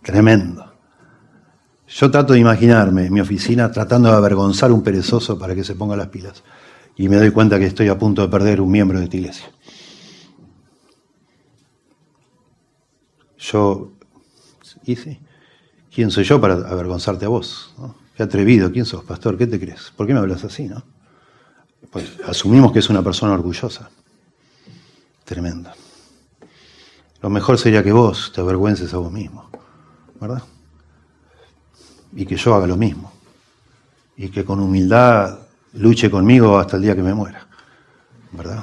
Tremendo. Yo trato de imaginarme en mi oficina tratando de avergonzar a un perezoso para que se ponga las pilas. Y me doy cuenta que estoy a punto de perder un miembro de esta iglesia. ¿Quién soy yo para avergonzarte a vos? ¿No? Qué atrevido, ¿quién sos, pastor? ¿Qué te crees? ¿Por qué me hablas así, no? Pues asumimos que es una persona orgullosa. Tremendo. Lo mejor sería que vos te avergüences a vos mismo, ¿verdad? Y que yo haga lo mismo. Y que con humildad luche conmigo hasta el día que me muera, ¿verdad?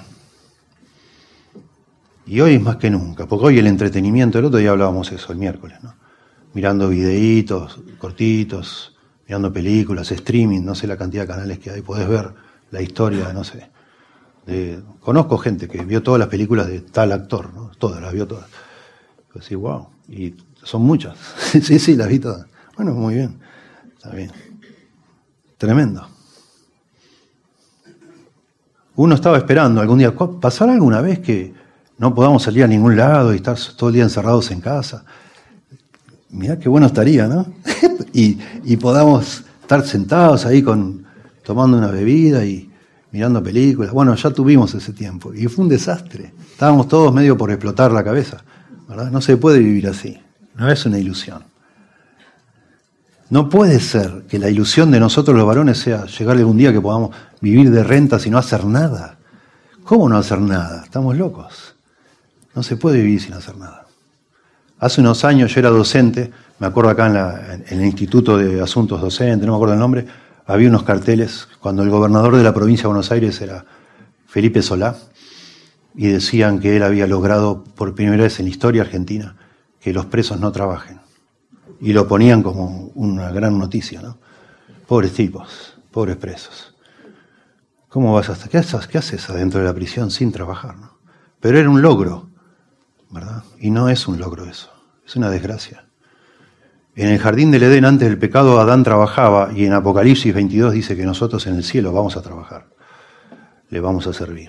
Y hoy es más que nunca, porque hoy el entretenimiento, el otro día hablábamos eso, el miércoles, ¿no? Mirando videitos cortitos, mirando películas, streaming, no sé la cantidad de canales que hay, podés ver la historia, no sé. Conozco gente que vio todas las películas de tal actor, ¿no? Todas, las vio todas. Así, wow, y son muchas. Sí, las vi todas. Bueno, muy bien, está bien. Tremendo. Uno estaba esperando algún día, ¿pasará alguna vez que no podamos salir a ningún lado y estar todo el día encerrados en casa? Mirá qué bueno estaría, ¿no? y podamos estar sentados ahí tomando una bebida y mirando películas. Bueno, ya tuvimos ese tiempo y fue un desastre. Estábamos todos medio por explotar la cabeza, ¿verdad? No se puede vivir así, no es una ilusión. No puede ser que la ilusión de nosotros los varones sea llegar algún día que podamos vivir de rentas y no hacer nada. ¿Cómo no hacer nada? Estamos locos. No se puede vivir sin hacer nada. Hace unos años yo era docente, me acuerdo acá en el Instituto de Asuntos Docentes, no me acuerdo el nombre, había unos carteles cuando el gobernador de la provincia de Buenos Aires era Felipe Solá, y decían que él había logrado por primera vez en la historia argentina que los presos no trabajen. Y lo ponían como una gran noticia, ¿no? Pobres tipos, pobres presos. ¿Cómo vas hasta qué haces adentro de la prisión sin trabajar, no? Pero era un logro, ¿verdad? Y no es un logro eso, es una desgracia. En el jardín del Edén, antes del pecado, Adán trabajaba, y en Apocalipsis 22 dice que nosotros en el cielo vamos a trabajar, le vamos a servir.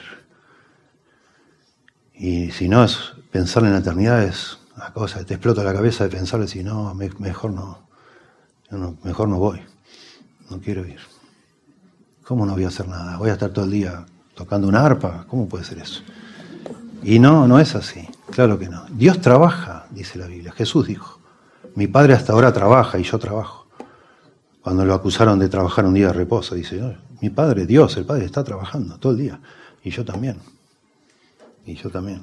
Y si no, es pensar en la eternidad es una cosa que te explota la cabeza de pensar, decir, no, mejor no voy, no quiero ir. ¿Cómo no voy a hacer nada? ¿Voy a estar todo el día tocando una arpa? ¿Cómo puede ser eso? Y no es así, claro que no. Dios trabaja, dice la Biblia, Jesús dijo, mi Padre hasta ahora trabaja y yo trabajo. Cuando lo acusaron de trabajar un día de reposo, dice, no, mi Padre, Dios, el Padre está trabajando todo el día, y yo también. Y yo también.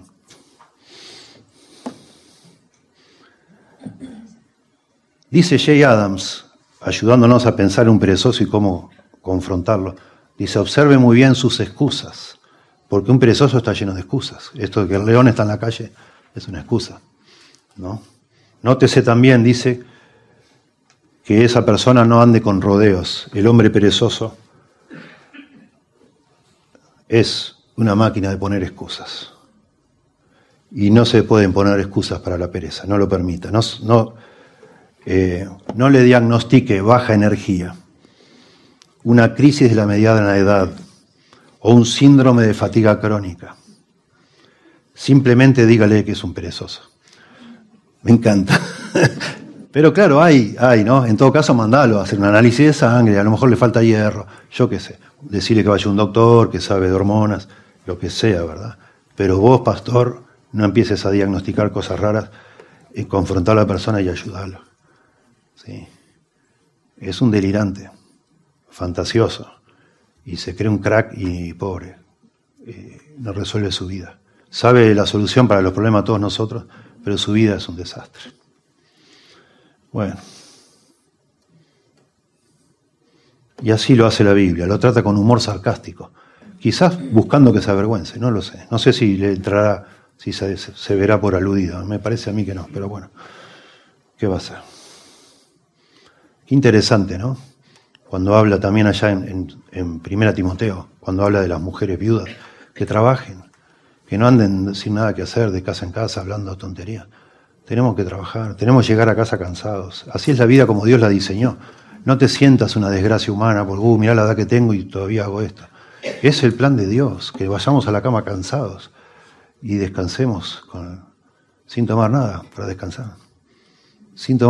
Dice Jay Adams, ayudándonos a pensar en un perezoso y cómo confrontarlo, dice, observe muy bien sus excusas, porque un perezoso está lleno de excusas. Esto de que el león está en la calle es una excusa, ¿no? Nótese también, dice, que esa persona no ande con rodeos. El hombre perezoso es una máquina de poner excusas. Y no se pueden poner excusas para la pereza, no lo permita. No le diagnostique baja energía, una crisis de la mediana edad o un síndrome de fatiga crónica. Simplemente dígale que es un perezoso. Me encanta. Pero claro, hay, ¿no? En todo caso, mandalo a hacer un análisis de sangre, a lo mejor le falta hierro, yo qué sé. Decirle que vaya a un doctor, que sabe de hormonas, lo que sea, ¿verdad? Pero vos, pastor, no empieces a diagnosticar cosas raras, confrontar a la persona y ayudarlo. ¿Sí? Es un delirante, fantasioso, y se cree un crack y pobre, no resuelve su vida. Sabe la solución para los problemas de todos nosotros, pero su vida es un desastre. Bueno. Y así lo hace la Biblia, lo trata con humor sarcástico, quizás buscando que se avergüence, no lo sé. No sé si le entrará, si se verá por aludido, me parece a mí que no, pero bueno, ¿qué va a ser? Qué interesante, ¿no? Cuando habla también allá en 1 Timoteo, cuando habla de las mujeres viudas, que trabajen, que no anden sin nada que hacer, de casa en casa, hablando tonterías. Tenemos que trabajar, tenemos que llegar a casa cansados. Así es la vida como Dios la diseñó. No te sientas una desgracia humana porque, mirá la edad que tengo y todavía hago esto. Es el plan de Dios, que vayamos a la cama cansados y descansemos sin tomar nada para descansar. Sin tomar